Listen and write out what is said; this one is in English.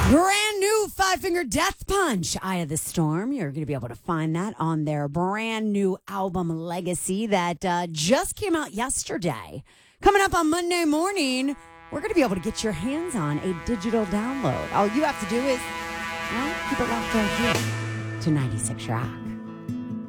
Brand new Five Finger Death Punch, Eye of the Storm. You're going to be able to find that on their brand new album, Legacy, that just came out yesterday. Coming up on Monday morning, we're going to be able to get your hands on a digital download. All you have to do is, keep it locked right here to 96 Rock.